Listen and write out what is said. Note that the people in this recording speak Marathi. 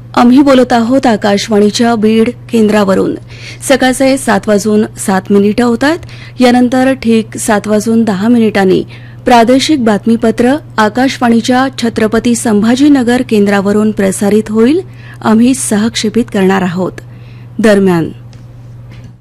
आम्ही बोलत आहोत आकाशवाणीच्या बीड केंद्रावरून। सकाळचे 7:07 होतात। यानंतर ठीक 7:10 प्रादेशिक बातमीपत्र आकाशवाणीच्या छत्रपती संभाजीनगर केंद्रावरून प्रसारित होईल। आम्ही सहक्षेपित करणार आहोत। दरम्यान